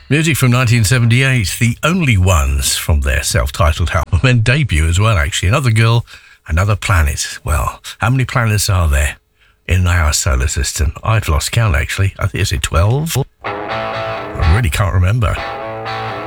Music from 1978, The Only Ones, from their self-titled album and debut as well, actually. Another Girl, Another Planet. Well, how many planets are there in our solar system? I've lost count, actually. I think it's 12. I really can't remember.